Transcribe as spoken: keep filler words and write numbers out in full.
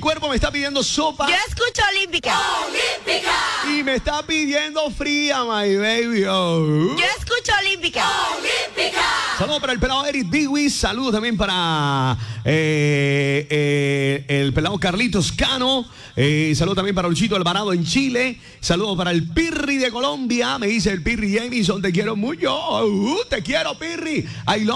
cuerpo me está pidiendo sopa. Yo escucho olímpica. Olímpica. Y me está pidiendo fría, my baby. Oh. Yo escucho olímpica. Olímpica. Saludos para el pelado Eric Biwis. Saludos también para eh, eh, el pelado Carlitos Cano. Eh, saludos también para Luchito Alvarado en Chile. Saludos para el Pirri de Colombia. Me dice el Pirri Jamison, te quiero mucho. Uh, te quiero, Pirri. I love